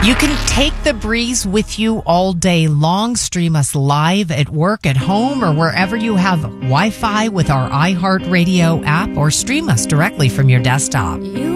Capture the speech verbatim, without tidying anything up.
You can take the breeze with you all day long. Stream us live at work, at home, or wherever you have Wi-Fi with our iHeartRadio app, or stream us directly from your desktop. You